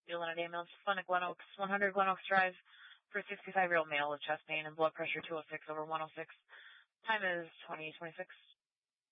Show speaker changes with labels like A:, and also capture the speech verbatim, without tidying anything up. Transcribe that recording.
A: Leonard ambulance, Fun at Glen Oaks, one hundred Glen Oaks Drive, for a sixty-five-year-old male with chest pain and blood pressure two oh six over one oh six. Time is twenty twenty-six.